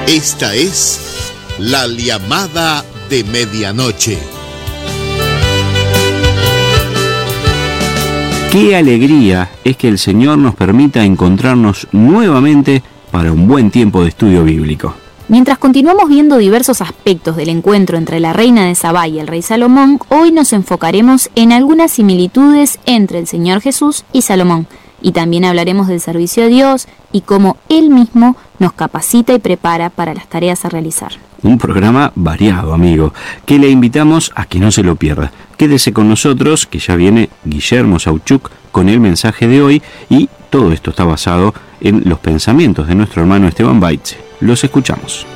Esta es la llamada de medianoche. Qué alegría es que el Señor nos permita encontrarnos nuevamente para un buen tiempo de estudio bíblico. Mientras continuamos viendo diversos aspectos del encuentro entre la reina de Sabá y el rey Salomón, hoy nos enfocaremos en algunas similitudes entre el Señor Jesús y Salomón, y también hablaremos del servicio a Dios y cómo Él mismo nos capacita y prepara para las tareas a realizar. Un programa variado, amigo, que le invitamos a que no se lo pierda. Quédese con nosotros, que ya viene Guillermo Sauchuk con el mensaje de hoy, y todo esto está basado en los pensamientos de nuestro hermano Esteban Baitze. Los escuchamos.